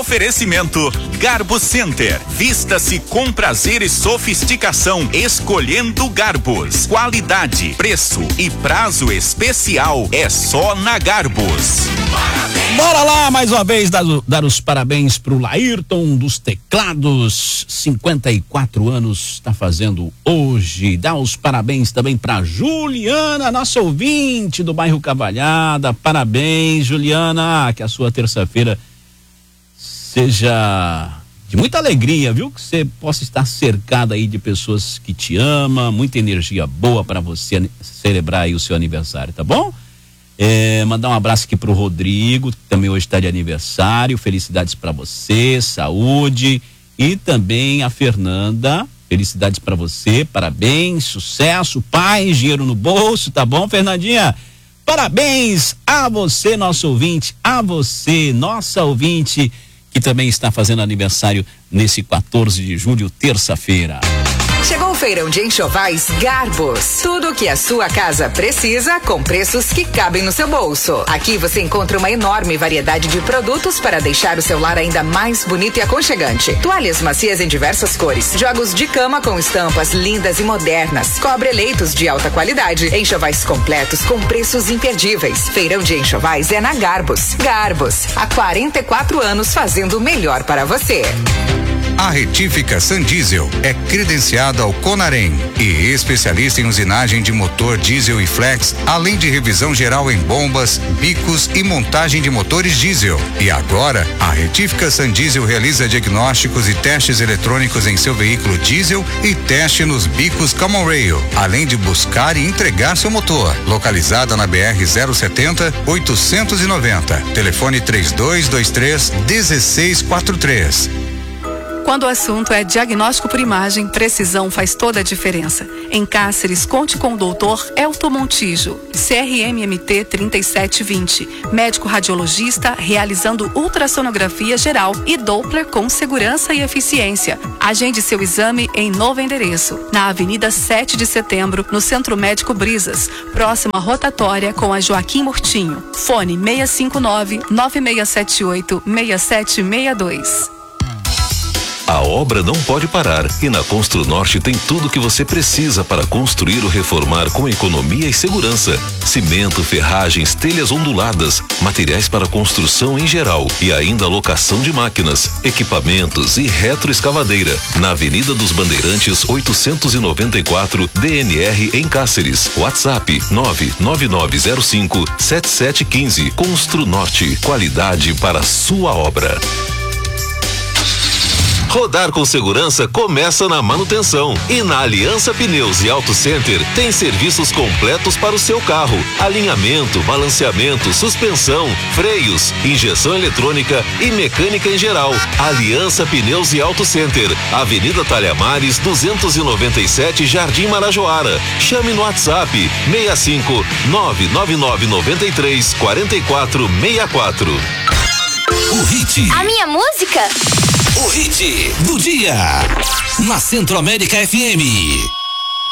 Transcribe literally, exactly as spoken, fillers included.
Oferecimento Garbo Center. Vista-se com prazer e sofisticação, escolhendo Garbos. Qualidade, preço e prazo especial é só na Garbos. Parabéns. Bora lá, mais uma vez, dar, dar os parabéns pro Laírton dos teclados, cinquenta e quatro anos está fazendo hoje. Dá os parabéns também pra Juliana, nossa ouvinte do bairro Cavalhada. Parabéns, Juliana, que a sua terça-feira seja de muita alegria, viu? Que você possa estar cercada aí de pessoas que te amam, muita energia boa para você celebrar aí o seu aniversário, tá bom? É, mandar um abraço aqui pro Rodrigo, que também hoje está de aniversário. Felicidades para você, saúde. E também a Fernanda, felicidades para você, parabéns, sucesso, paz, dinheiro no bolso, tá bom, Fernandinha? Parabéns a você, nosso ouvinte, a você, nossa ouvinte, que também está fazendo aniversário nesse quatorze de julho, terça-feira. Chegou o feirão de enxovais Garbos. Tudo o que a sua casa precisa com preços que cabem no seu bolso. Aqui você encontra uma enorme variedade de produtos para deixar o seu lar ainda mais bonito e aconchegante. Toalhas macias em diversas cores, jogos de cama com estampas lindas e modernas, cobre-leitos de alta qualidade, enxovais completos com preços imperdíveis. Feirão de enxovais é na Garbos. Garbos, há quarenta e quatro anos fazendo o melhor para você. A Retífica Sandiesel é credenciada ao Conarem e especialista em usinagem de motor diesel e flex, além de revisão geral em bombas, bicos e montagem de motores diesel. E agora, a Retífica Sandiesel realiza diagnósticos e testes eletrônicos em seu veículo diesel e teste nos bicos Common Rail, além de buscar e entregar seu motor. Localizada na B R zero setenta, oitocentos e noventa. Telefone três dois dois três, um seis quatro três. Quando o assunto é diagnóstico por imagem, precisão faz toda a diferença. Em Cáceres, conte com o doutor Elton Montijo, C R M M T trinta e sete vinte, médico radiologista realizando ultrassonografia geral e Doppler com segurança e eficiência. Agende seu exame em novo endereço, na Avenida sete de Setembro, no Centro Médico Brisas, próximo à rotatória com a Joaquim Murtinho. Fone seis cinco nove, nove seis sete oito, seis sete seis dois. A obra não pode parar e na Construnorte tem tudo o que você precisa para construir ou reformar com economia e segurança. Cimento, ferragens, telhas onduladas, materiais para construção em geral e ainda locação de máquinas, equipamentos e retroescavadeira. Na Avenida dos Bandeirantes oitocentos e noventa e quatro, D N R em Cáceres. WhatsApp nove nove nove zero cinco sete sete um cinco. Construnorte, qualidade para sua obra. Rodar com segurança começa na manutenção. E na Aliança Pneus e Auto Center tem serviços completos para o seu carro: alinhamento, balanceamento, suspensão, freios, injeção eletrônica e mecânica em geral. Aliança Pneus e Auto Center, Avenida Talhamares duzentos e noventa e sete, Jardim Marajoara. Chame no WhatsApp seis cinco nove nove nove nove três quatro quatro seis quatro. O hit. A minha música? O hit do dia. Na Centro América F M.